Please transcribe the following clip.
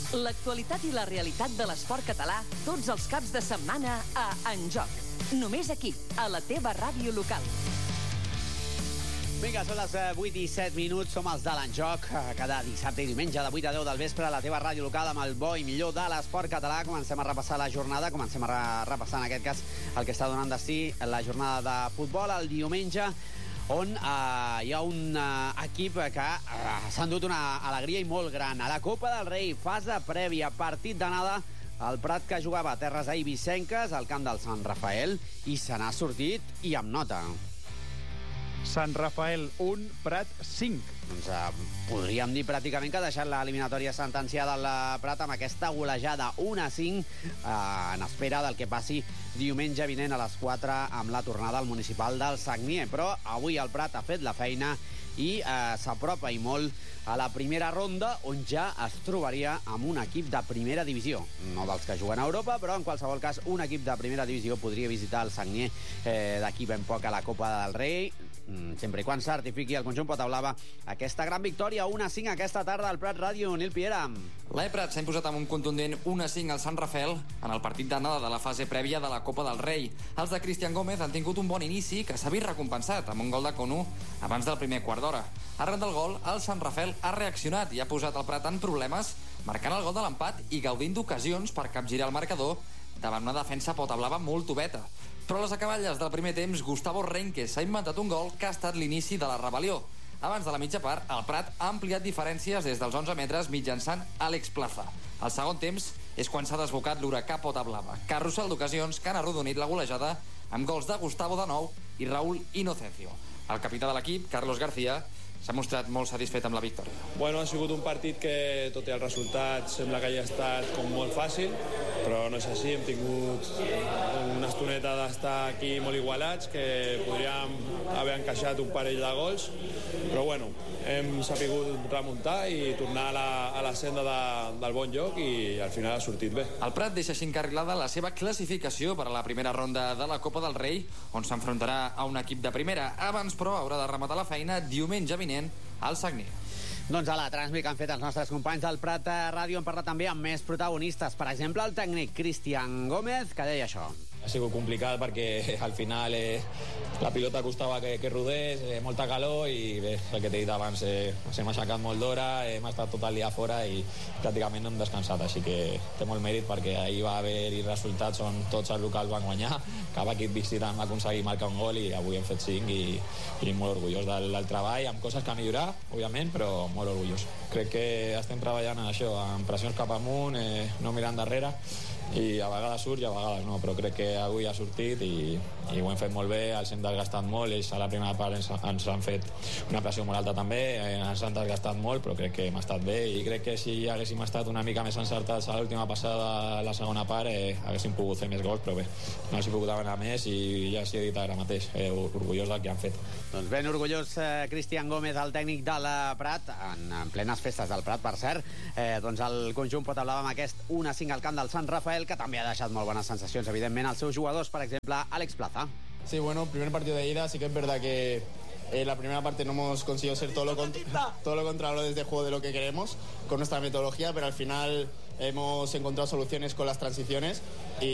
L'actualitat i la realitat de l'esport català tots els caps de setmana a En Joc. Només aquí, a la teva ràdio local. Vinga, són les 8 i 7 minuts, som els de l'Enjoc, cada dissabte i diumenge de 8 a 10 del vespre a la teva ràdio local amb el bo i millor de l'esport català. Comencem a repassar la jornada, comencem a repassar en aquest cas el que està donant destí la jornada de futbol el diumenge, on hi ha un equip que s'ha endut una alegria i molt gran. A la Copa del Rei, fase prèvia, partit d'anada, el Prat que jugava a terres eivissenques, al camp del Sant Rafael, i se n'ha sortit i amb nota. Sant Rafael 1, Prat 5. Doncs podríem dir pràcticament que ha deixat l'eliminatòria sentenciada al Prat amb aquesta golejada 1-5 en espera del que passi diumenge vinent a les 4 amb la tornada al municipal del Sagnier. Però avui el Prat ha fet la feina i s'apropa i molt a la primera ronda, on ja es trobaria amb un equip de primera divisió. No dels que juguen a Europa, però en qualsevol cas un equip de primera divisió podria visitar el Sagnier d'aquí ben poc a la Copa del Rei, sempre i quan certifiqui el conjunt potablava aquesta gran victòria 1-5 aquesta tarda al Prat Ràdio. Nil Piera. L'Eprat s'ha imposat amb un contundent 1-5 al Sant Rafael en el partit d'anada de la fase prèvia de la Copa del Rei. Els de Cristian Gómez han tingut un bon inici que s'ha vist recompensat amb un gol de Conu abans del primer quart d'hora. Arran del gol, el Sant Rafael ha reaccionat i ha posat el Prat en problemes, marcant el gol de l'empat i gaudint d'ocasions per capgirar el marcador davant una defensa potablava molt tubeta. Però a les acaballes del primer temps, Gustavo Renques s'ha inventat un gol que ha estat l'inici de la rebel·lió. Abans de la mitja part, el Prat ha ampliat diferències des dels 11 metres mitjançant Àlex Plaza. Al segon temps és quan s'ha desbocat l'huracà potablava. Carrusel d'ocasions que han arrodonit la golejada amb gols de Gustavo de nou i Raúl Inocencio. El capità de l'equip, Carlos García, s'ha mostrat molt satisfet amb la victòria. Bueno, ha sigut un partit que, tot i el resultat, sembla que hagi estat com molt fàcil, però no és així. Hem tingut una estoneta d'estar aquí molt igualats, que podríem haver encaixat un parell de gols, però bueno, hem sapigut remuntar i tornar a la senda del bon joc i al final ha sortit bé. El Prat deixa així encarrilada la seva classificació per a la primera ronda de la Copa del Rei, on s'enfrontarà a un equip de primera. Abans, però, haurà de rematar la feina diumenge vinent al Sagnier. Doncs a la transmissió que han fet els nostres companys del Prat Ràdio hem parlat també amb més protagonistes. Per exemple, el tècnic Cristian Gómez, que deia això. Ha sigut complicat perquè al final la pilota costava que rodés, molta calor i bé, el que t'he dit abans, hem aixecat molt d'hora, hem estat tot el dia fora i pràcticament no hem descansat, així que té molt mèrit perquè ahir va haver-hi resultats on tots els locals van guanyar, cap equip visitant va aconseguir marcar un gol i avui hem fet 5 i molt orgullós del treball, amb coses que millorar, òbviament, però molt orgullós. Crec que estem treballant en això, amb pressions cap amunt, no mirant darrere, i a vegades surt i a vegades no, però crec que avui ha sortit i ho hem fet molt bé, els hem desgastat molt, ells a la primera part ens han fet una pressió molt alta també, ens han desgastat molt, però crec que hem estat bé i crec que si haguéssim estat una mica més encertats a l'última passada, a la segona part, haguéssim pogut fer més gols, però bé, no s'hi pogut anar més i ja s'hi he dit ara mateix, orgullós del que han fet. Doncs ben orgullós Cristian Gómez, el tècnic de la Prat, en plenes festes del Prat, per cert, doncs el conjunt potablava amb aquest 1-5 al camp del Sant Rafael, que també ha deixat molt bones sensacions, evidentment, als seus jugadors, per exemple, Àlex Plaza. Sí, bueno, primer partido de ida, sí que es verdad que la primera parte no hemos conseguido ser todo lo contrario desde el juego de lo que queremos con nuestra metodología, pero al final hemos encontrado soluciones con las transiciones y